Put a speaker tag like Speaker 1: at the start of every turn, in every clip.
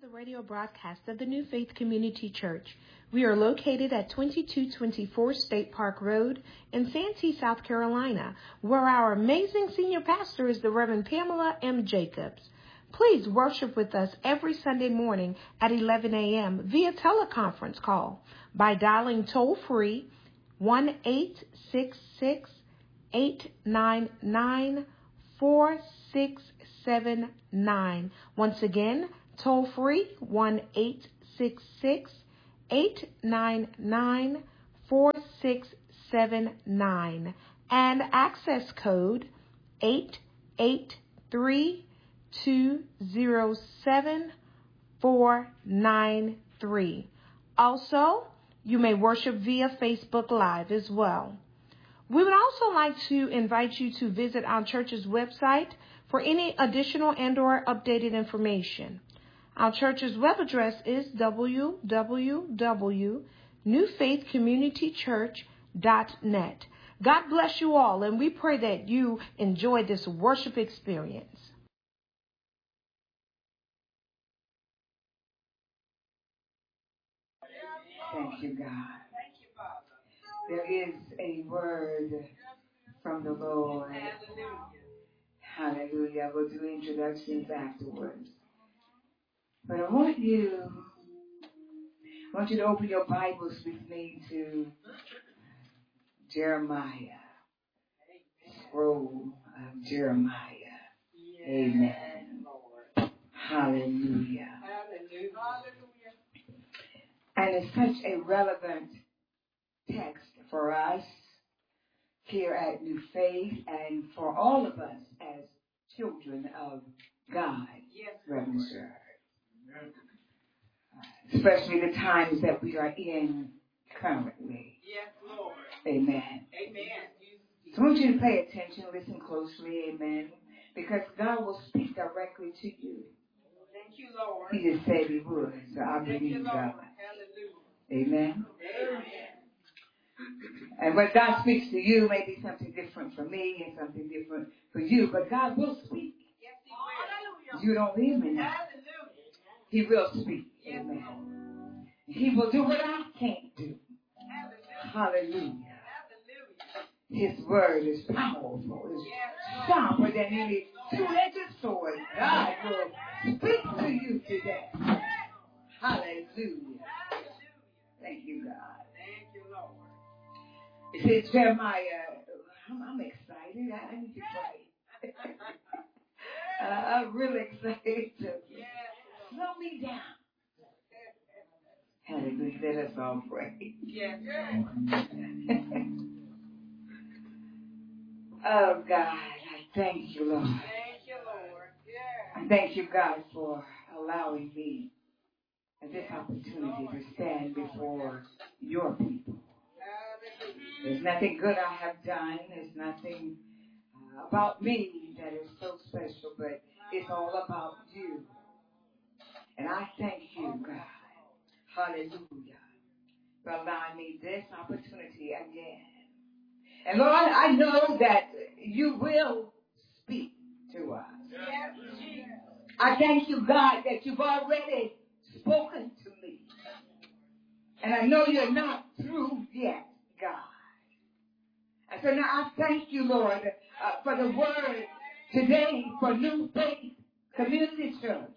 Speaker 1: The radio broadcast of the New Faith Community Church. We are located at 2224 State Park Road in Santee, South Carolina, where our amazing senior pastor is the Reverend Pamela M. Jacobs. Please worship with us every Sunday morning at 11 a.m. via teleconference call by dialing toll-free 1-866-899-4679. Once again, toll-free 1-866-899-4679 and access code 883-207-493. Also, you may worship via Facebook Live as well. We would also like to invite you to visit our church's website for any additional and/or updated information. Our church's web address is www.newfaithcommunitychurch.net. God bless you all, and we pray that you enjoy this worship experience.
Speaker 2: Thank you, God. There is a word from the Lord. Hallelujah. We'll do introductions afterwards. But I want you to open your Bibles with me to Jeremiah. Scroll of Jeremiah. Amen. Hallelujah. And it's such a relevant text for us here at New Faith and for all of us as children of God. Yes, Reverend Sir. Especially the times that we are in currently. Yes, Lord. Amen. Amen. So I want you to pay attention, listen closely, amen, because God will speak directly to you. Thank you, Lord. He just said He would, so I believe God. Hallelujah. Amen. Amen. And what God speaks to you may be something different for me and something different for you, but God will speak. Yes, He will. You don't leave me now. He will speak. Amen. He will do what I can't do. Hallelujah. His word is powerful. It's sharper than any two-edged sword. God will speak to you today. Hallelujah. Thank you, God. Thank you, Lord. It says, Jeremiah, I'm excited. I need to pray. I'm really excited. Slow me down. Hallelujah. Let us all pray. Yes. Oh, God, I thank you, Lord. Thank you, Lord. Yeah. I thank you, God, for allowing me this opportunity to stand before your people. There's nothing good I have done. There's nothing about me that is so special, but it's all about you. And I thank you, God. Hallelujah. For allowing me this opportunity again. And Lord, I know that you will speak to us. Yes. I thank you, God, that you've already spoken to me. And I know you're not through yet, God. And so now I thank you, Lord, for the word today for New Faith Community Church.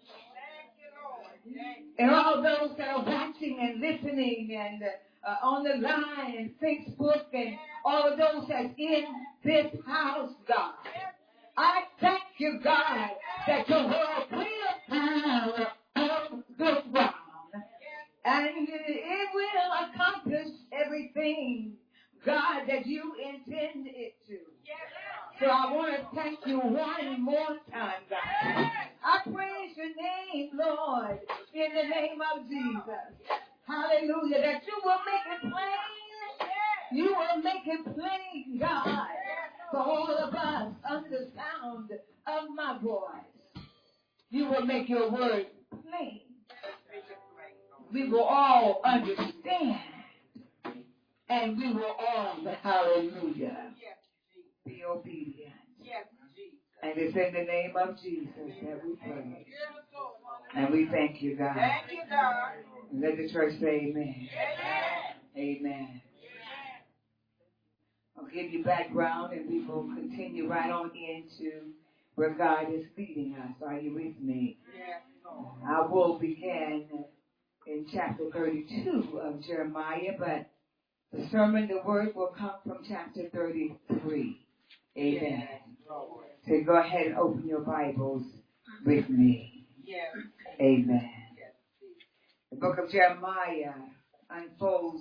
Speaker 2: And all those that are watching and listening and on the line and Facebook and all of those that's in this house, God. I thank you, God, that your word will come on good ground. And it will accomplish everything, God, that you intend it to. So I want to thank you one more time, God. I praise your name, Lord, in the name of Jesus. Hallelujah. That you will make it plain. You will make it plain, God, for all of us under the sound of my voice. You will make your word plain. We will all understand. And we will all, hallelujah, be obedient. And it's in the name of Jesus that we pray. And we thank you, God.
Speaker 3: Thank you, God.
Speaker 2: And let the church say amen. Amen. I'll give you background and we will continue right on into where God is leading us. Are you with me?
Speaker 3: Yes, Lord.
Speaker 2: I will begin in chapter 32 of Jeremiah, but the sermon, the word will come from chapter 33. Amen.
Speaker 3: Yes, Lord.
Speaker 2: So go ahead and open your Bibles with me.
Speaker 3: Yes.
Speaker 2: Amen.
Speaker 3: Yes.
Speaker 2: The book of Jeremiah unfolds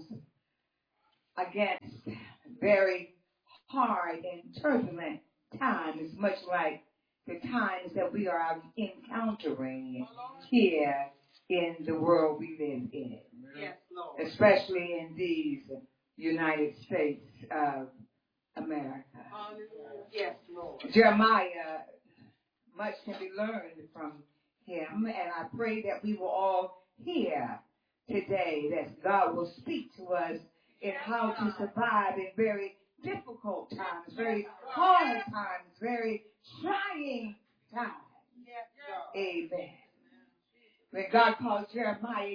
Speaker 2: against very hard and turbulent times, much like the times that we are encountering here in the world we live in.
Speaker 3: Yes, Lord.
Speaker 2: Especially in these United States of America.
Speaker 3: Yes, Lord.
Speaker 2: Jeremiah, much can be learned from him, and I pray that we will all hear today that God will speak to us in how to survive in very difficult times, very hard times, very trying times.
Speaker 3: Yes, God.
Speaker 2: Amen. When God calls Jeremiah,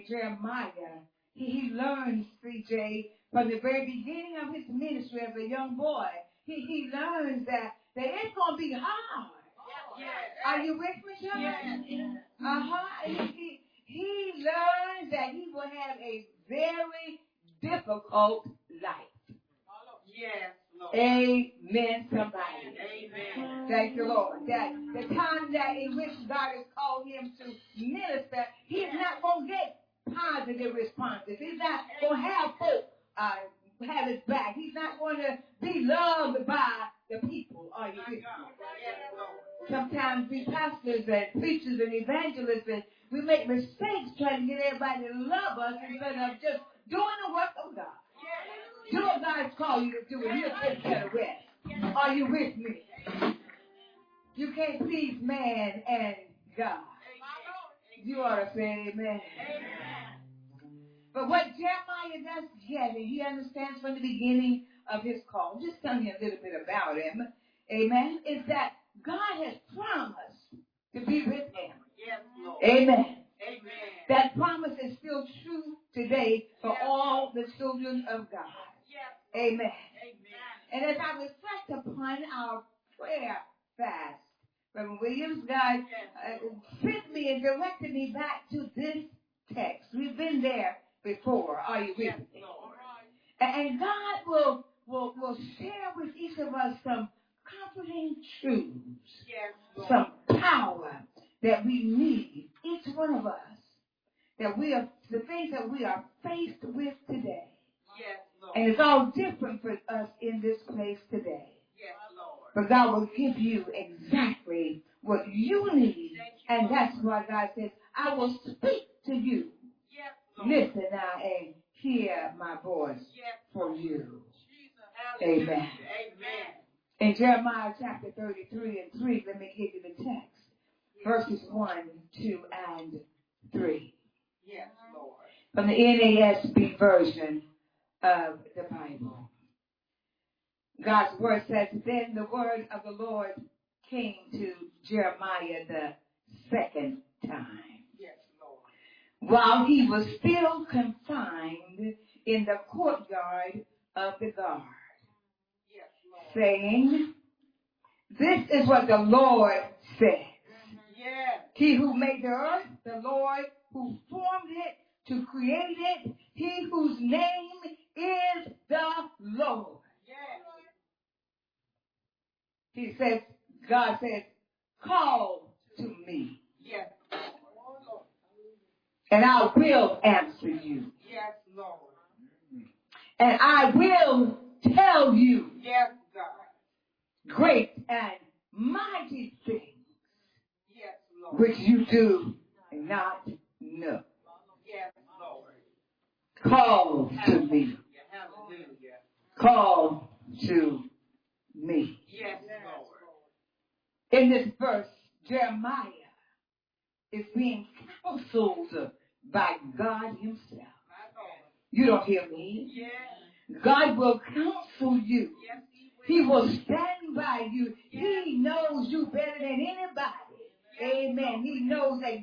Speaker 2: he learns, CJ, from the very beginning of his ministry as a young boy, he learns that it's going to be hard.
Speaker 3: Yes.
Speaker 2: Are you with me, John?
Speaker 3: Yes.
Speaker 2: He learns that he will have a very difficult life.
Speaker 3: Yes, Lord.
Speaker 2: Amen, somebody.
Speaker 3: Amen.
Speaker 2: Thank you, Lord. That the time that in which God has called him to minister, he's not going to get positive responses. He's not going to have folk have his back. He's not going to be loved by the people. Are you with me? Sometimes we pastors and preachers and evangelists, and we make mistakes trying to get everybody to love us instead of just doing the work of God. Do what God's called you to do, and he'll take care of the rest. Are you with me? You can't please man and God. You ought to say amen. But what Jeremiah does get, and he understands from the beginning of his call, I'm just telling you a little bit about him, amen, is that God has promised to be with him.
Speaker 3: Yes, Lord.
Speaker 2: Amen.
Speaker 3: Amen.
Speaker 2: That promise is still true today for all the children of God.
Speaker 3: Yes.
Speaker 2: Amen.
Speaker 3: Amen.
Speaker 2: And as I reflect upon our prayer fast, Reverend Williams, God sent me and directed me back to this text. We've been there before. Are you with me? And God will share with each of us some comforting truths, some power that we need, each one of us, that we are, the things that we are faced with today.
Speaker 3: Yes, Lord.
Speaker 2: And it's all different for us in this place today.
Speaker 3: Yes, Lord.
Speaker 2: But God will give you exactly what you need. And that's why God says, I will speak to you.
Speaker 3: Yes, Lord.
Speaker 2: Listen now and hear my voice for you. Amen.
Speaker 3: Amen.
Speaker 2: In Jeremiah chapter 33 and 3, let me give you the text. Verses 1, 2, and 3.
Speaker 3: Yes, Lord.
Speaker 2: From the NASB version of the Bible. God's word says, then the word of the Lord came to Jeremiah the second time.
Speaker 3: Yes, Lord.
Speaker 2: While he was still confined in the courtyard of the guard.
Speaker 3: Yes, Lord.
Speaker 2: Saying, this is what the Lord says.
Speaker 3: Yes.
Speaker 2: He who made the earth, the Lord who formed it, to create it, he whose name is the Lord.
Speaker 3: Yes.
Speaker 2: He says, God says, call to me.
Speaker 3: Yes.
Speaker 2: And I will answer you.
Speaker 3: Yes, Lord.
Speaker 2: And I will tell you
Speaker 3: Yes, God.
Speaker 2: great and mighty things
Speaker 3: Yes, Lord.
Speaker 2: which you do not know.
Speaker 3: Yes, Lord.
Speaker 2: Call to me.
Speaker 3: Hallelujah.
Speaker 2: Call to me.
Speaker 3: Yes, Lord.
Speaker 2: In this verse, Jeremiah is being counseled by God himself. You don't hear me?
Speaker 3: Yes.
Speaker 2: God will counsel you.
Speaker 3: Yes,
Speaker 2: He will stand by you. He knows you better than anybody. Amen. He knows exactly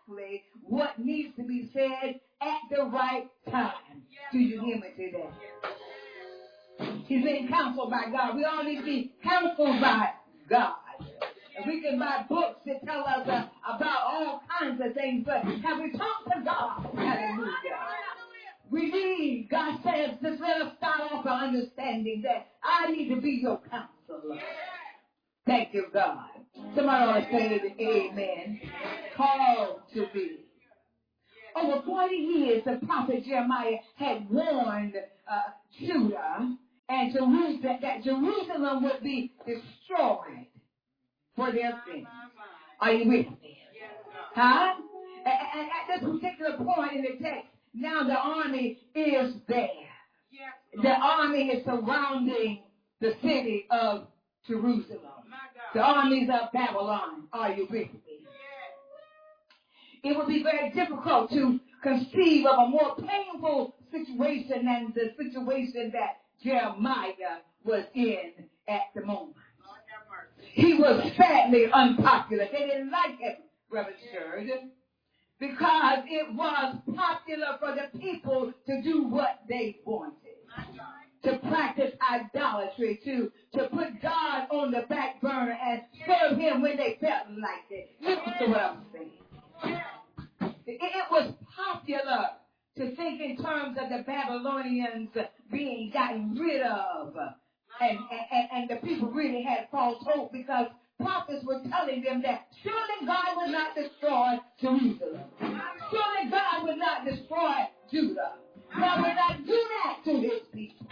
Speaker 2: exactly what needs to be said at the right time. Do you hear me today? He's being counseled by God. We all need to be counseled by God. And we can buy books that tell us about all kinds of things, but have we talked to God? Hallelujah. We need, God says, just let us start off by understanding that I need to be your counselor. Thank you, God. Somebody ought to say amen. Called to be. Over 40 years, the prophet Jeremiah had warned Judah and Jerusalem that Jerusalem would be destroyed for their sins. Are you with me? Huh? And at this particular point in the text, now the army is there. The army is surrounding the city of Jerusalem. The armies of Babylon. Are you with me? It would be very difficult to conceive of a more painful situation than the situation that Jeremiah was in at the moment. He was sadly unpopular. They didn't like him, Brother Sherd, because it was popular for the people to do what they wanted. To practice idolatry, to put God on the back burner and serve him when they felt like it. Listen to what I'm saying. It was popular to think in terms of the Babylonians being gotten rid of. And the people really had false hope because prophets were telling them that surely God would not destroy Jerusalem. Surely God would not destroy Judah. God would not do that to his people.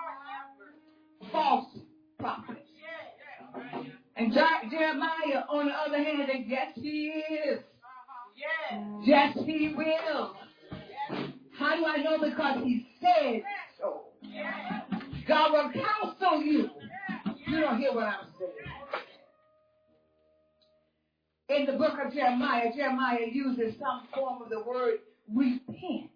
Speaker 2: False prophets. And Jeremiah, on the other hand, said, yes, he is. Yes, he will. How do I know? Because he said so. God will counsel you. You don't hear what I'm saying. In the book of Jeremiah, Jeremiah uses some form of the word repent.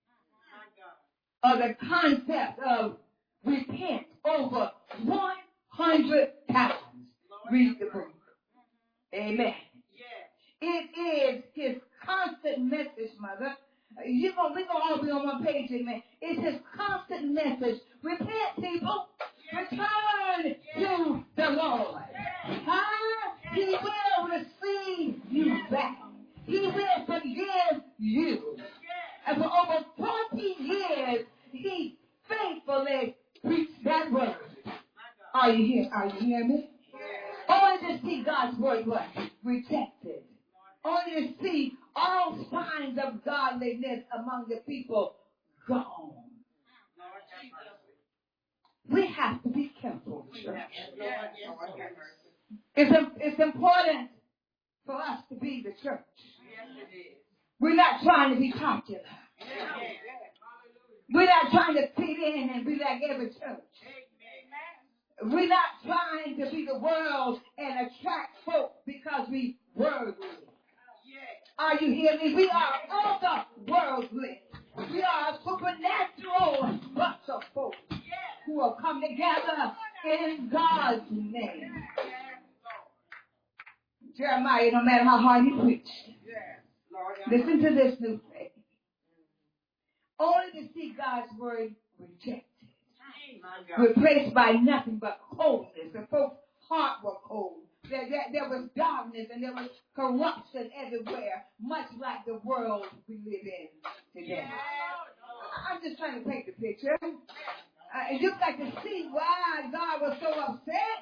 Speaker 2: Or the concept of repent over 100 times. Read the book. Amen. It is his constant message, Mother. We're going to all be on one page, amen. It's his constant message. Repent, people. Return to the Lord. He will receive you back. He will forgive you. And for over 40 years, he faithfully preached that word. Are you here? Are you hearing me? Only to see God's word what? Rejected. Only to see all signs of godliness among the people gone. We have to be careful, church. It's important for us to be the church. We're not trying to be popular. We're not trying to fit in and be like every church. We're not trying to be the world and attract folk because we worldly. Are you hearing me? We are otherworldly. We are a supernatural bunch of folks who have come together in God's name. Jeremiah, no matter how hard he preached, listen to this new thing. Only to see God's word rejected. Replaced by nothing but coldness. The folks' heart were cold. There was darkness and there was corruption everywhere, much like the world we live in today. I'm just trying to paint the picture. And you've got to see why God was so upset.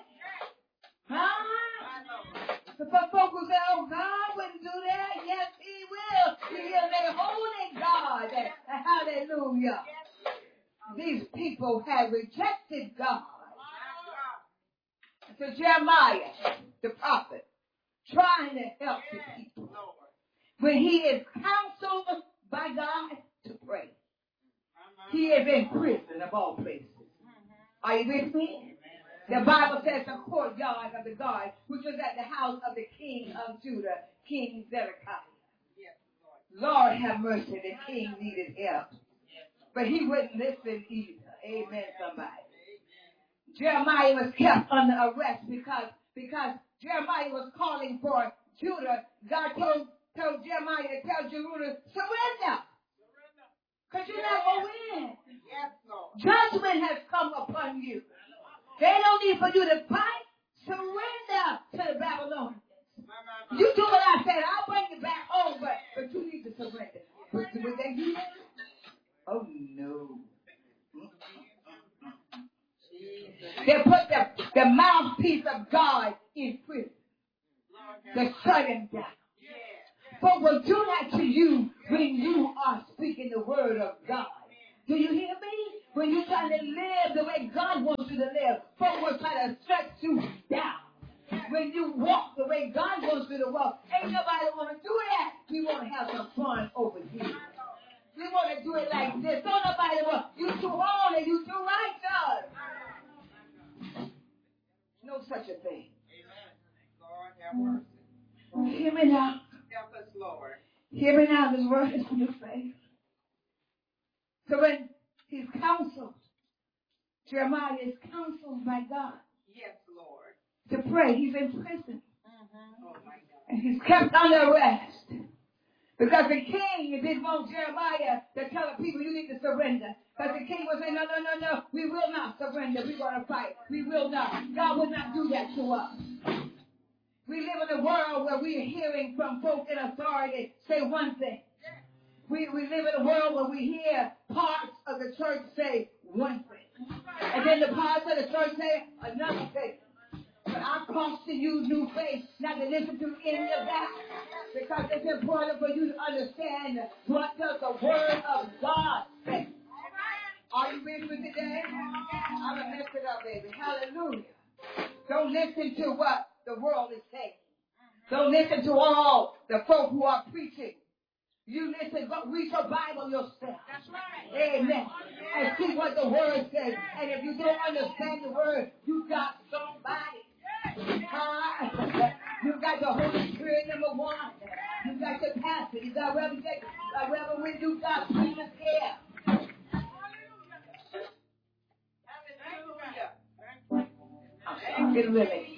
Speaker 2: So some folks will say, oh, God wouldn't do that. Yes, he will. He is a holy God. Hallelujah. These people had rejected God. So Jeremiah, the prophet, trying to help the people, when he is counseled by God to pray, he is in prison of all places. Are you with me? The Bible says the courtyard of the guard, which was at the house of the king of Judah, King Zedekiah. Lord have mercy, the king needed help. But he wouldn't listen either. Amen, somebody. Jeremiah was kept under arrest because Jeremiah was calling for Judah. God told told Jeremiah to tell Jerusalem, surrender. Because you're not going to win.
Speaker 3: Yes, Lord.
Speaker 2: Judgment has come upon you. They don't need for you to fight. Surrender to the Babylonians. You do what I said. I'll bring you back home, but you need to surrender. But would they do that? Oh, no. They put the mouthpiece of God in prison. They shut him down. But will do that to you when you are speaking the word of God. Do you hear me? When you're trying to live the way God wants you to live, folks will try to shut you down. When you walk the way God wants you to walk, ain't nobody want to do that. We want to have some fun over here. We want to do it like this. Don't nobody want, you too old and you too right, God. No such a thing.
Speaker 3: Lord, have mercy.
Speaker 2: Hear me now.
Speaker 3: Help us, Lord.
Speaker 2: Hear me now. This word is for your faith. So when he's counseled, Jeremiah is counseled by God.
Speaker 3: Yes, Lord.
Speaker 2: To pray. He's in prison.
Speaker 3: Oh, my God.
Speaker 2: And he's kept under arrest. Because the king didn't want Jeremiah to tell the people, you need to surrender. Because the king was saying, no, we will not surrender. We're going to fight. We will not. God will not do that to us. We live in a world where we are hearing from folk in authority say one thing. We live in a world where we hear parts of the church say one thing. And then the parts of the church say another thing. But I caution you, New Faith, not to listen to any of that. Because it's important for you to understand what does the word of God say. Are you with me today? I'm going to mess it up, baby. Hallelujah. Don't listen to what the world is saying. Don't listen to all the folk who are preaching. You listen, but read your Bible yourself. That's right. Amen. And see what the word says. And if you don't understand the word, you got somebody. You got the Holy Spirit, number one. You got your pastor. You got Reverend Jacob. Reverend when you got Jesus here. I'm getting really excited.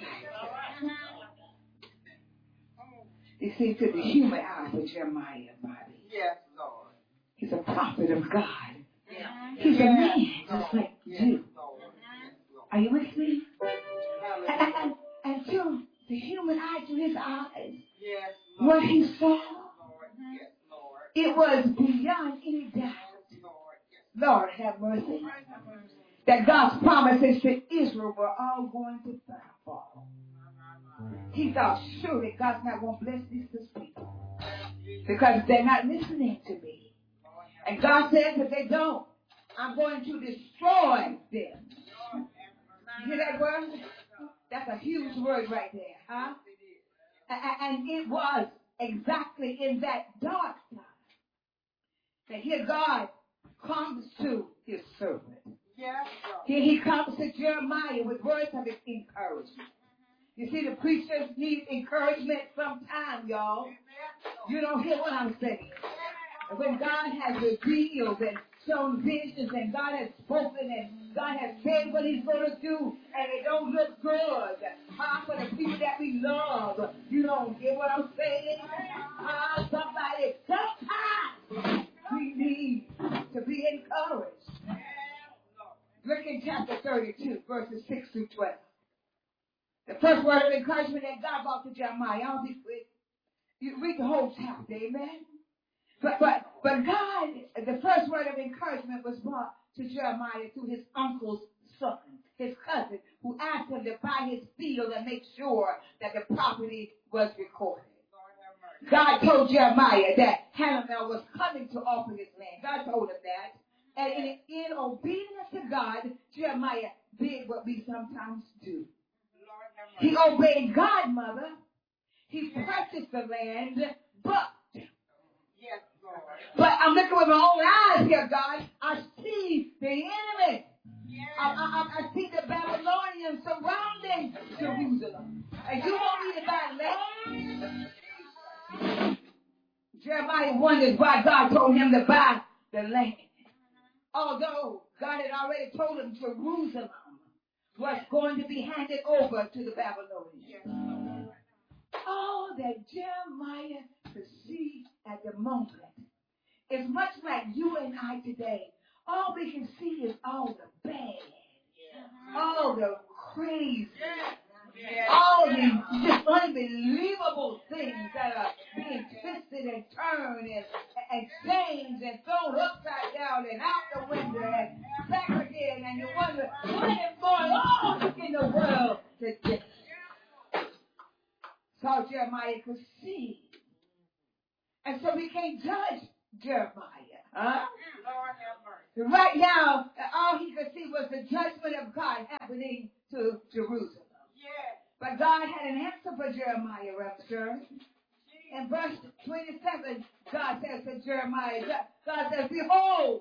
Speaker 2: You see, to the human eye for Jeremiah, Bobby.
Speaker 3: Yes, Lord.
Speaker 2: He's a prophet of God.
Speaker 3: Yes.
Speaker 2: He's a man just like
Speaker 3: Yes,
Speaker 2: you.
Speaker 3: Lord. Yes, Lord.
Speaker 2: Are you with me?
Speaker 3: Hallelujah.
Speaker 2: And to the human eye, to his eyes,
Speaker 3: Yes, Lord.
Speaker 2: what he saw,
Speaker 3: Lord. Yes, Lord.
Speaker 2: it was beyond any doubt.
Speaker 3: Yes, Lord. Yes.
Speaker 2: Lord, have mercy. That God's promises to Israel were all going to fall. He thought, surely God's not going to bless these people because they're not listening to me. And God says, if they don't, I'm going to destroy them. You hear that word? That's a huge word right there, huh? And it was exactly in that dark time that here God comes to his servant.
Speaker 3: Yes,
Speaker 2: Here he comes to Jeremiah with words of encouragement. You see, the preachers need encouragement sometime, y'all. You don't hear what I'm saying. And when God has revealed and shown visions and God has spoken and God has said what he's going to do and it don't look good, for the people that we love, you don't hear what I'm saying? Sometimes we need to be encouraged. Look in chapter 32, verses 6 through 12. The first word of encouragement that God brought to Jeremiah. I'll be quick. You read the whole chapter, amen? But God, the first word of encouragement was brought to Jeremiah through his uncle's son, his cousin, who asked him to buy his field and make sure that the property was recorded. God told Jeremiah that Hanamel was coming to offer his land. God told him that. And in obedience to God, Jeremiah did what we sometimes do. He obeyed God, mother. He purchased the land, but I'm looking with my own eyes here, God. I see the enemy. I see the Babylonians surrounding Jerusalem. And you want me to buy land? Jeremiah wonders why God told him to buy the land. Although God had already told him Jerusalem was going to be handed over to the Babylonians. Oh, that Jeremiah to see at the moment is much like you and I today. All we can see is all the bad, all the crazy, all these just unbelievable things that are being twisted and turned and changed and thrown upside down and out the window and back again, and you wonder what is going on in the world today. So Jeremiah could see. And so we can't judge Jeremiah. Huh? Right now, all he could see was the judgment of God happening to Jerusalem. But God had an answer for Jeremiah, Rapture. In verse 27, God says to Jeremiah, God says, behold,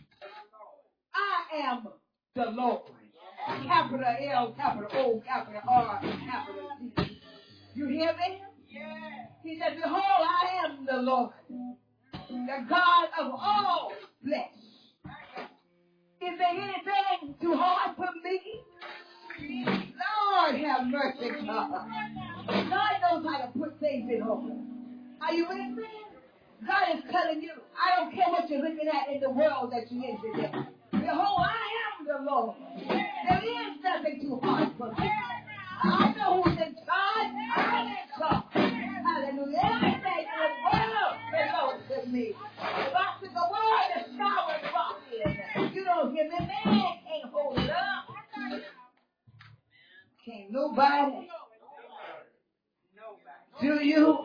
Speaker 2: I am the Lord. Capital L, capital O, capital R, capital D. You hear me? He said, behold, I am the Lord, the God of all flesh. Is there anything too hard for me? Lord have mercy, God. God knows how to put things in order. Are you with me? God is telling you, I don't care what you're looking at in the world that you're in today. Behold, I am the Lord. There is nothing too hard for me. I know who's in charge. I'm in charge. Hallelujah. Everything in the world belongs to me. But the world is showering rock in. You don't hear me? Man can't hold it up. Can't nobody. Do you?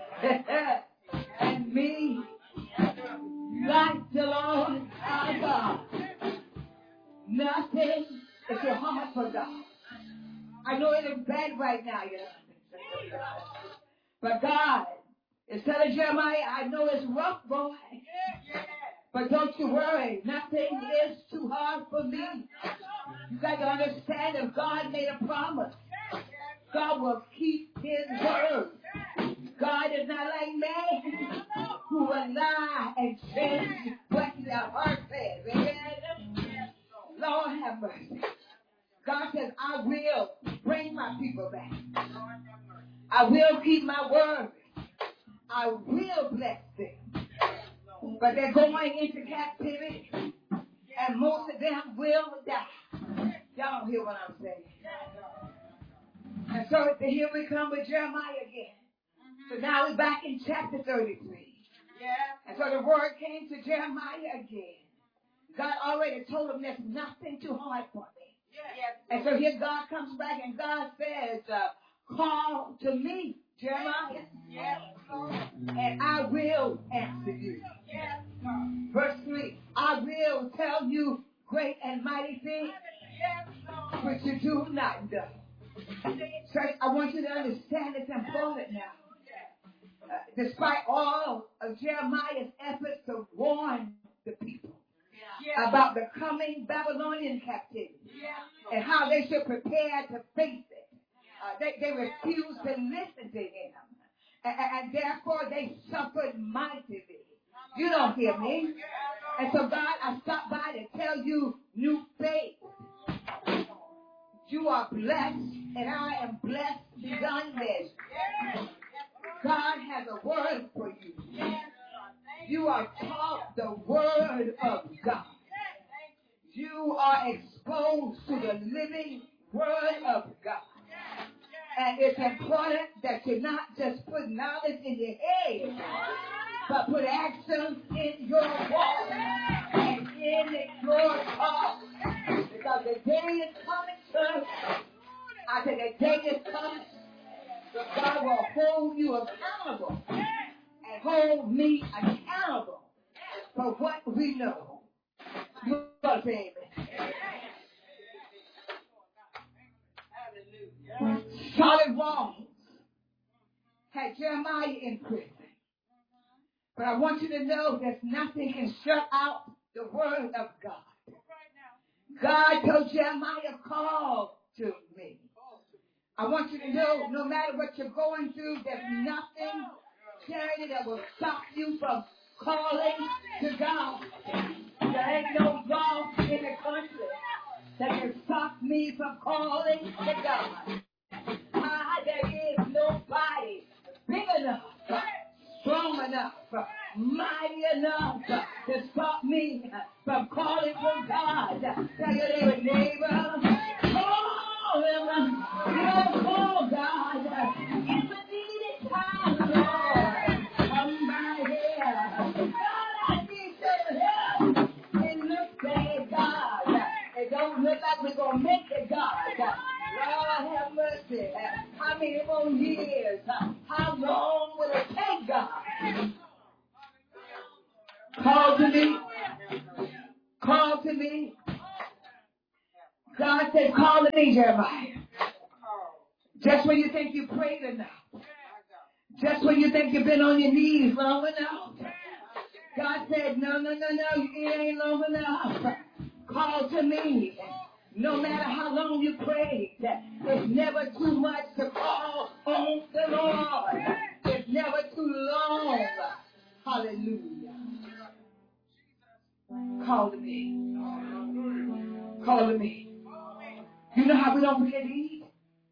Speaker 2: And me. Like the Lord our God. Nothing is too hard for God. I know it is bad right now, you know. But God is telling Jeremiah, I know it's rough, boy. But don't you worry. Nothing is too hard for me. You got to understand if God made a promise, God will keep his word. God is not like man who will lie and change what your heart says. Amen? Lord have mercy. God says, I will bring my people back. I will keep my word. I will bless them. But they're going into captivity, and most of them will die. Y'all don't hear what I'm saying. And so here we come with Jeremiah again. So now we're back in chapter 33. And so the word came to Jeremiah again. God already told him there's nothing too hard for me. And so here God comes back and God says, call to me, Jeremiah, and I will answer you. Verse 3, I will tell you great and mighty things which you do not know. Church, I want you to understand it's important now. Despite all of Jeremiah's efforts to warn the people about the coming Babylonian captivity and how they should prepare to face it, they refused to listen to him. And therefore they suffered mightily. You don't hear me? And so God, I stopped by to tell you new faith. You are blessed, and I am blessed beyond measure. God has a word for you. You are taught the word of God. You are exposed to the living word of God. And it's important that you not just put knowledge in your head, but put actions in your walk and in your talk. Because the day is coming, church. I said the day is coming. So God will hold you accountable and hold me accountable for what we know. You gotta say amen. Solid walls had Jeremiah in prison. But I want you to know that nothing can shut out the word of God. God told Jeremiah, call to me. I want you to know, no matter what you're going through, there's nothing, charity, that will stop you from calling to God. There ain't no law in the country that can stop me from calling to God. There is nobody big enough, strong enough, mighty enough to stop me from calling for God. Tell your neighbor, call him. You call God. In the needed time, Lord, come by here. God, I need your help. It looks bad, God. It don't look like we're going to make it, God. Lord, have mercy. How many more years? How long will it take, God? Call to me. Call to me. God said, call to me, Jeremiah. Just when you think you prayed enough. Just when you think you've been on your knees long enough. God said, no, it ain't long enough. Call to me. No matter how long you prayed, it's never too much to call on the Lord. It's never too long. Hallelujah. Call to me. Call to me. You know how we don't forget to eat?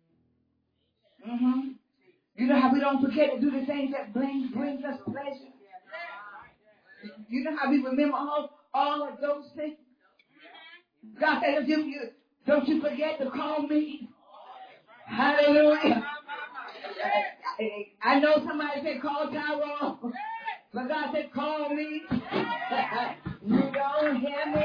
Speaker 2: You know how we don't forget to do the things that brings us pleasure? You know how we remember all of those things? God said, don't you forget to call me. Hallelujah. I know somebody said call Tyrone, but God said call me. You don't hear me?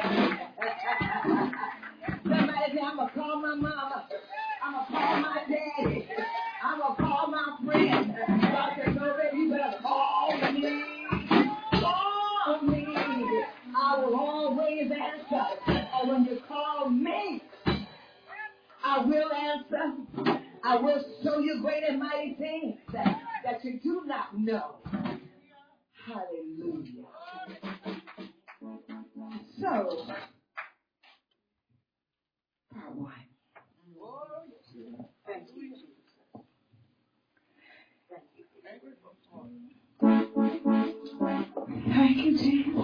Speaker 2: Somebody said I'm going to call my mama. I'm going to call my daddy. I'm going to call my friend. God said, no, baby, you better call me. Call me. I will always answer. And when you call me, I will answer. I will show you great and mighty things that you do not know. Hallelujah. So, part one. Thank you, Jesus. Thank you, Jesus.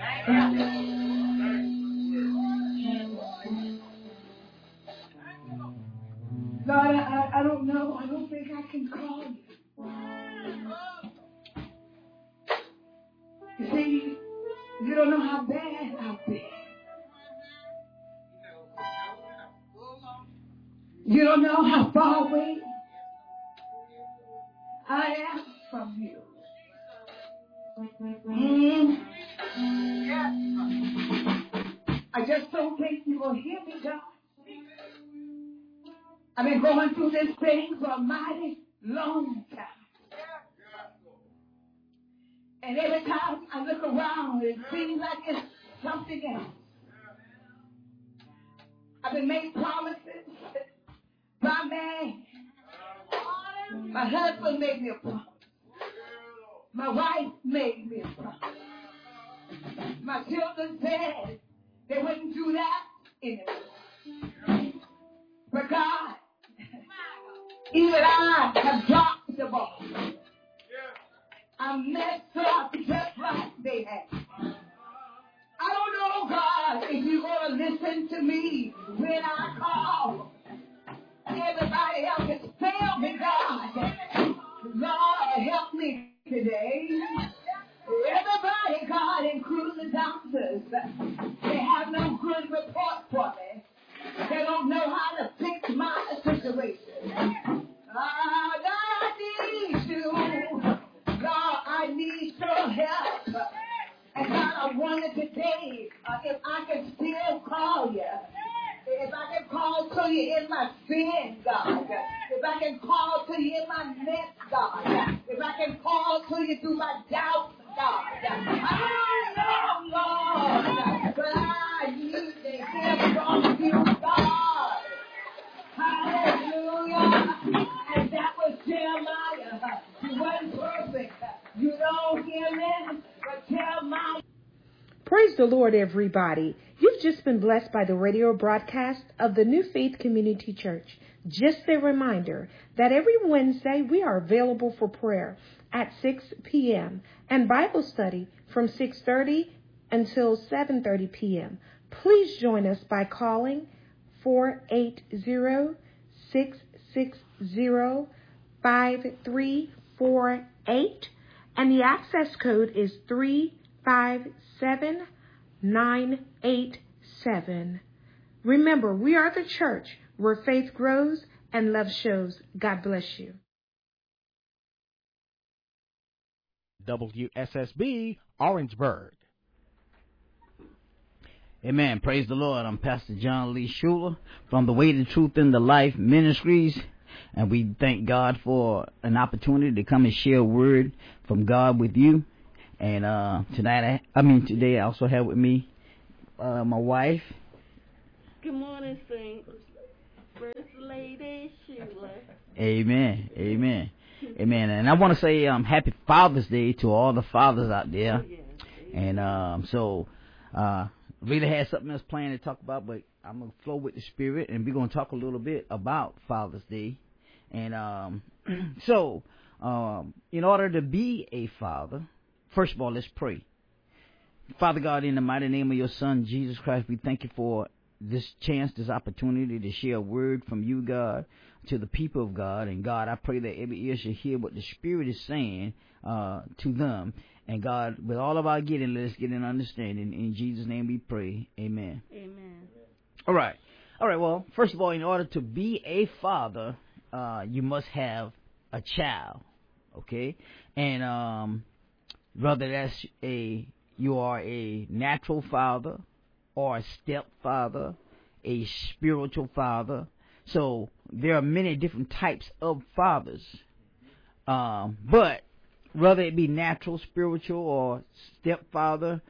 Speaker 2: Lord, I don't know. I don't think I can call you. You see, you don't know how bad I've been. You don't know how far away I am from you. I just don't think you will hear me, God. I've been going through this thing for a mighty long time. And every time I look around, it seems like it's something else. I've been made promises by man. My husband made me a promise. My wife made me a promise. My children said they wouldn't do that anymore. But God, even I have dropped the ball. I messed up just like they had. I don't know, God, if you're going to listen to me when I call. Everybody else has failed me, God. Lord, help me today. Everybody, God, including the doctors, they have no good report for me. They don't know how to fix my situation. God, I need you. God, I need your help. And God, I wonder today if I can still call you. If I can call to you in my sin, God. If I can call to you in my mess, God. If I can call to you through my doubts, God. I don't know, Lord, but I need to hear from you, God. Hallelujah. And that was Jeremiah. You weren't perfect. You don't hear me, but Jeremiah.
Speaker 1: Praise the Lord, everybody. You've just been blessed by the radio broadcast of the New Faith Community Church. Just a reminder that every Wednesday we are available for prayer at 6 p.m. and Bible study from 6:30 until 7:30 p.m. Please join us by calling 480-660-5348 and the access code is 357987. Remember, we are the church where faith grows and love shows. God bless you.
Speaker 4: WSSB, Orangeburg.
Speaker 5: Amen. Praise the Lord. I'm Pastor John Lee Schuler from the Way, the Truth, and the Life Ministries. And we thank God for an opportunity to come and share a word from God with you. And today I also have with me my wife.
Speaker 6: Good morning, Saints. First Lady Sheila.
Speaker 5: Amen. Amen. Amen. And I want to say happy Father's Day to all the fathers out there.
Speaker 6: Yes,
Speaker 5: And really had something else planned to talk about, but I'm going to flow with the Spirit, and we're going to talk a little bit about Father's Day. And in order to be a father, first of all, let's pray. Father God, in the mighty name of your Son, Jesus Christ, we thank you for this chance, this opportunity to share a word from you, God, to the people of God. And God, I pray that every ear should hear what the Spirit is saying to them. And God, with all of our getting, let us get an understanding. In Jesus' name we pray. Amen.
Speaker 6: Amen.
Speaker 5: All right. Well, first of all, in order to be a father, you must have a child. Okay? And whether that's you are a natural father or a stepfather, a spiritual father. So there are many different types of fathers. But whether it be natural, spiritual, or stepfather,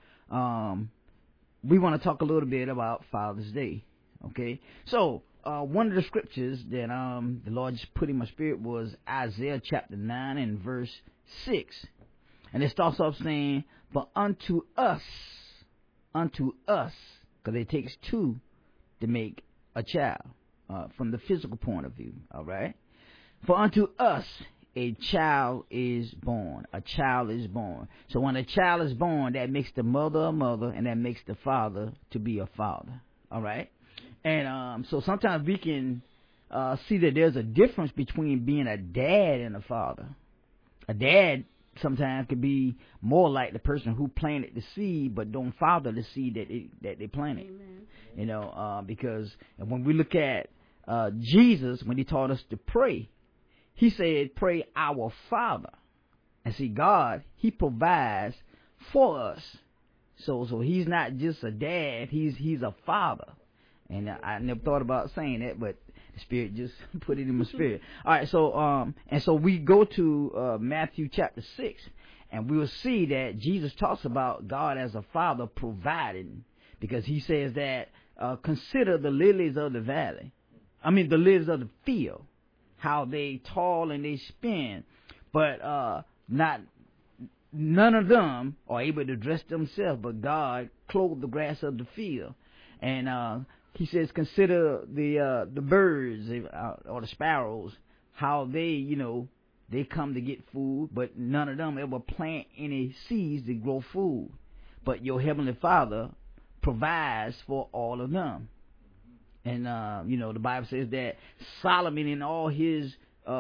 Speaker 5: we want to talk a little bit about Father's Day. Okay? So one of the scriptures that the Lord just put in my spirit was Isaiah chapter 9 and verse 6. And it starts off saying, "But unto us, because it takes two to make a child, from the physical point of view, all right? For unto us a child is born. A child is born. So when a child is born, that makes the mother a mother, and that makes the father to be a father, all right? And so sometimes we can see that there's a difference between being a dad and a father. A dad sometimes could be more like the person who planted the seed but don't father the seed that they planted.
Speaker 6: Amen.
Speaker 5: You know, because when we look at Jesus, when he taught us to pray, he said, "Pray our Father." And see, God, he provides for us. So he's not just a dad, he's a father. And I never thought about saying that, but the Spirit just put it in my spirit. All right, so we go to Matthew chapter 6, and we will see that Jesus talks about God as a father providing, because he says that consider the lilies of the valley. The lilies of the field, how they toil and they spin, but none of them are able to dress themselves, but God clothed the grass of the field. And he says, consider the birds or the sparrows, how they come to get food, but none of them ever plant any seeds to grow food. But your heavenly Father provides for all of them. And the Bible says that Solomon, in all his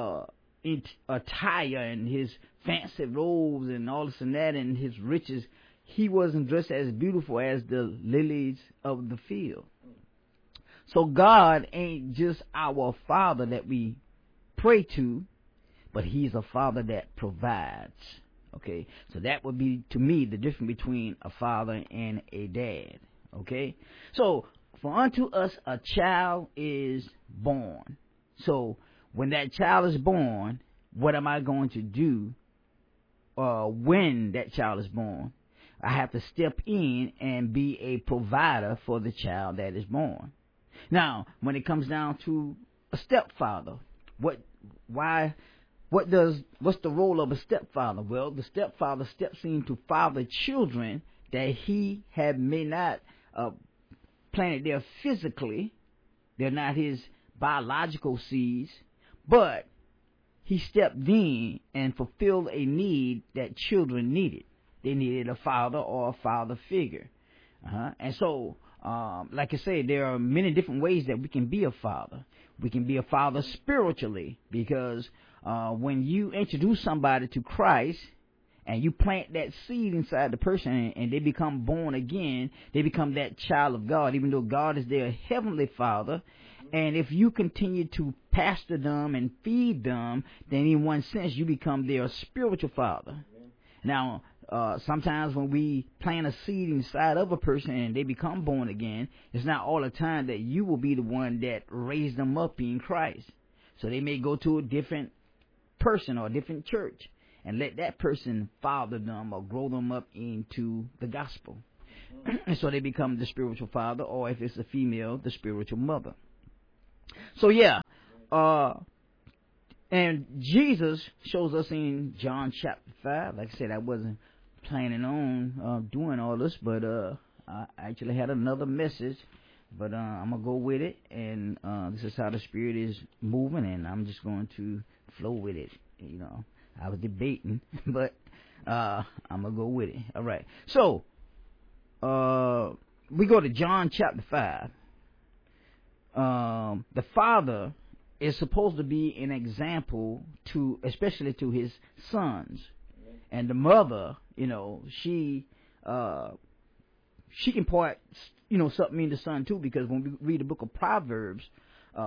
Speaker 5: attire and his fancy robes and all this and that and his riches, he wasn't dressed as beautiful as the lilies of the field. So God ain't just our Father that we pray to, but he's a Father that provides. Okay, so that would be, to me, the difference between a father and a dad. Okay, so for unto us a child is born. So when that child is born, what am I going to do when that child is born? I have to step in and be a provider for the child that is born. Now, when it comes down to a stepfather, what's the role of a stepfather? Well, the stepfather steps in to father children that he may not planted there physically. They're not his biological seeds, but he stepped in and fulfilled a need that children needed. They needed a father or a father figure. And so, like I said, there are many different ways that we can be a father. We can be a father spiritually, because when you introduce somebody to Christ and you plant that seed inside the person, and they become born again, they become that child of God, even though God is their heavenly Father. And if you continue to pastor them and feed them, then in one sense you become their spiritual father. Now, sometimes when we plant a seed inside of a person and they become born again, it's not all the time that you will be the one that raised them up in Christ. So they may go to a different person or a different church and let that person father them or grow them up into the gospel. And so they become the spiritual father, or if it's a female, the spiritual mother. So yeah, and Jesus shows us in John chapter 5. Like I said, I wasn't planning on doing all this, but I actually had another message, but I'm gonna go with it, and this is how the Spirit is moving, and I'm just going to flow with it. You know, I was debating, but I'm gonna go with it. All right, so we go to John chapter 5. The father is supposed to be an example to, especially to his sons, and the mother, you know, she can point, you know, something in the son too, because when we read the book of Proverbs,